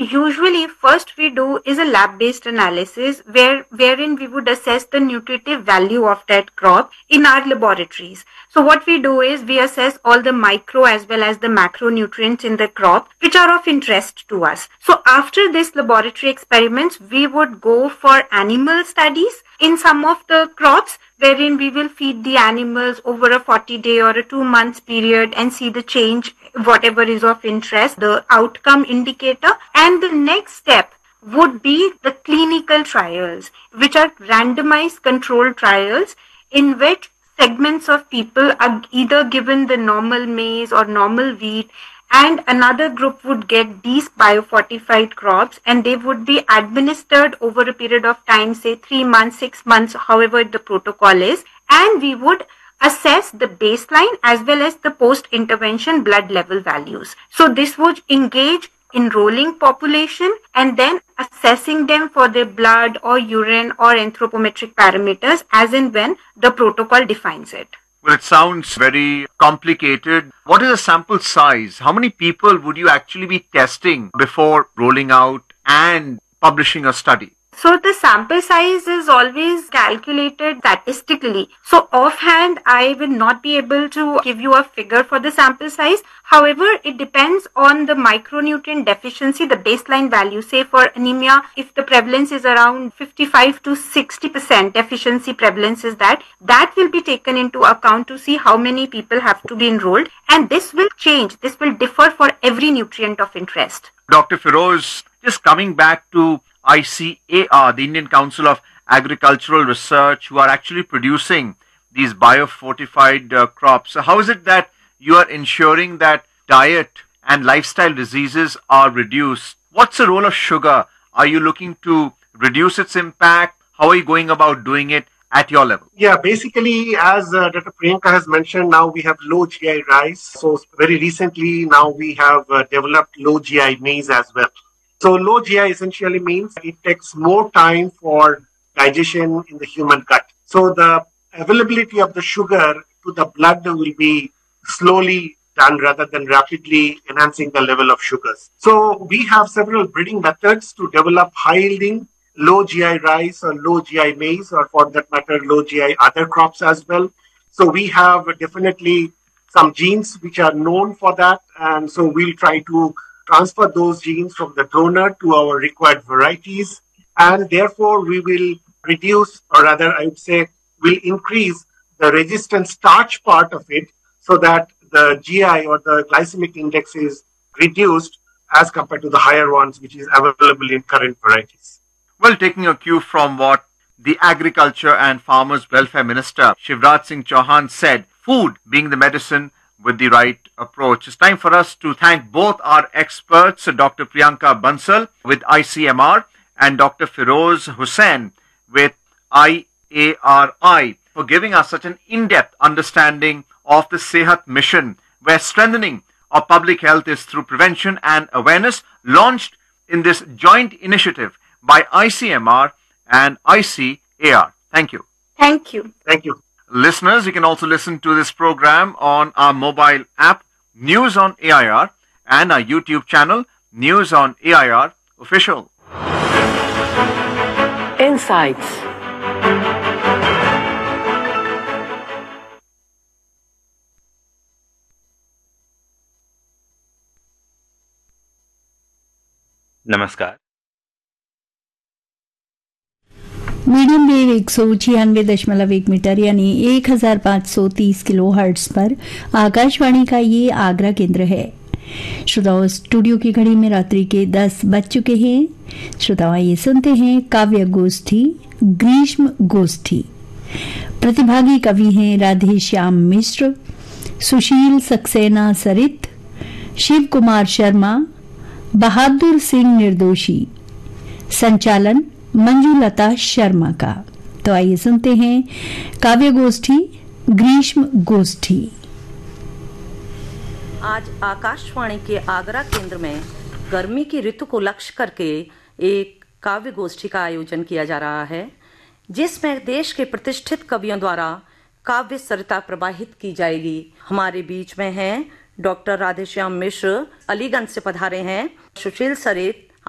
usually first we do is a lab-based analysis wherein we would assess the nutritive value of that crop in our laboratories. So what we do is we assess all the micro as well as the macronutrients in the crop which are of interest to us. So after this laboratory experiments, we would go for animal studies in some of the crops wherein we will feed the animals over a 40-day or a 2 months period and see the change, whatever is of interest, the outcome indicator. And the next step would be the clinical trials, which are randomized controlled trials in which segments of people are either given the normal maize or normal wheat, and another group would get these biofortified crops, and they would be administered over a period of time, say 3 months, 6 months, however the protocol is, and we would assess the baseline as well as the post-intervention blood level values. So this would engage enrolling population and then assessing them for their blood or urine or anthropometric parameters as and when the protocol defines it. Well, it sounds very complicated. What is the sample size? How many people would you actually be testing before rolling out and publishing a study? So the sample size is always calculated statistically. So offhand, I will not be able to give you a figure for the sample size. However, it depends on the micronutrient deficiency, the baseline value. Say for anemia, if the prevalence is around 55 to 60% deficiency prevalence is that will be taken into account to see how many people have to be enrolled. And this will change. This will differ for every nutrient of interest. Dr. Feroze, just coming back to ICAR, the Indian Council of Agricultural Research, who are actually producing these biofortified crops. So how is it that you are ensuring that diet and lifestyle diseases are reduced? What's the role of sugar? Are you looking to reduce its impact? How are you going about doing it at your level? Yeah, basically, as Dr. Priyanka has mentioned, now we have low GI rice. So very recently, now we have developed low GI maize as well. So low GI essentially means it takes more time for digestion in the human gut. So the availability of the sugar to the blood will be slowly done rather than rapidly enhancing the level of sugars. So we have several breeding methods to develop high-yielding low GI rice or low GI maize, or for that matter, low GI other crops as well. So we have definitely some genes which are known for that. And so we'll try to transfer those genes from the donor to our required varieties, and therefore we will reduce, or rather I would say will increase the resistant starch part of it, so that the GI or the glycemic index is reduced as compared to the higher ones which is available in current varieties. Well, taking a cue from what the Agriculture and Farmers Welfare Minister Shivraj Singh Chauhan said, food being the medicine with the right approach. It's time for us to thank both our experts, Dr. Priyanka Bansal with ICMR and Dr. Feroze Hussain with IARI, for giving us such an in-depth understanding of the Sehat mission, where strengthening of public health is through prevention and awareness, launched in this joint initiative by ICMR and ICAR. Thank you. Thank you. Thank you. Listeners, you can also listen to this program on our mobile app, News on AIR, and our YouTube channel, News on AIR Official. Insights. नमस्कार। Medium wave 196.1 metre यानी 1530 kilo hertz पर आकाशवाणी का ये आगरा केंद्र है। श्रोताओं, studio की घड़ी में रात्रि के 10 बज चुके हैं। श्रोताओं, ये सुनते हैं काव्य गोष्ठी ग्रीष्म गोष्ठी। प्रतिभागी कवि हैं राधे श्याम मिश्र, सुशील सक्सेना सरित, शिव कुमार शर्मा, बहादुर सिंह निर्दोशी। संचालन मंजुलता शर्मा का। तो आइए सुनते हैं काव्य गोष्ठी ग्रीष्म गोष्ठी। आज आकाशवाणी के आगरा केंद्र में गर्मी की ऋतु को लक्ष्य करके एक काव्य गोष्ठी का आयोजन किया जा रहा है, जिसमें देश के प्रतिष्ठित कवियों द्वारा काव्य सरिता प्रवाहित की जाएगी। हमारे बीच में हैं डॉक्टर राधेश्याम मिश्र, अलीगंज से पधारे हैं, सुशील सरित